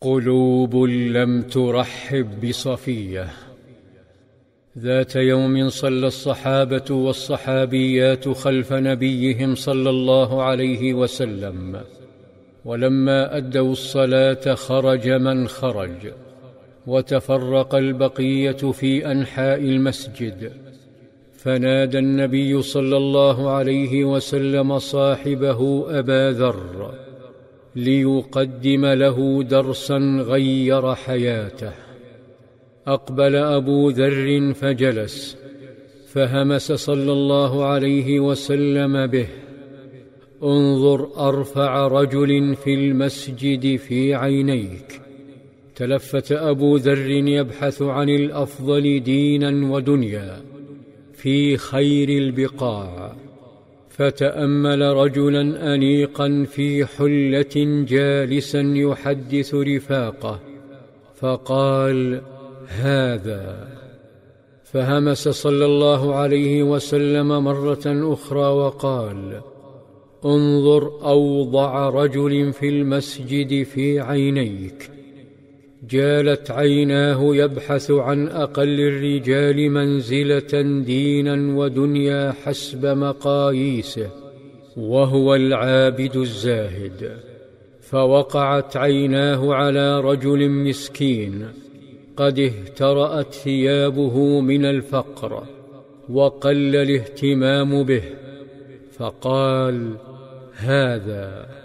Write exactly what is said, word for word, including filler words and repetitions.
قلوب لم ترحب بصفية. ذات يوم صلى الصحابة والصحابيات خلف نبيهم صلى الله عليه وسلم، ولما أدوا الصلاة خرج من خرج، وتفرق البقية في أنحاء المسجد، فنادى النبي صلى الله عليه وسلم صاحبه أبا ذر ليقدم له درسا غير حياته. أقبل أبو ذر فجلس، فهمس صلى الله عليه وسلم به: انظر أرفع رجل في المسجد في عينيك. تلفت أبو ذر يبحث عن الأفضل دينا ودنيا في خير البقاع، فتأمل رجلا أنيقا في حلة جالسا يحدث رفاقه، فقال: هذا. فهمس صلى الله عليه وسلم مرة أخرى وقال: انظر أوضع رجل في المسجد في عينيك. جالت عيناه يبحث عن أقل الرجال منزلة دينا ودنيا حسب مقاييسه، وهو العابد الزاهد. فوقعت عيناه على رجل مسكين قد اهترأت ثيابه من الفقر وقل الاهتمام به، فقال: هذا.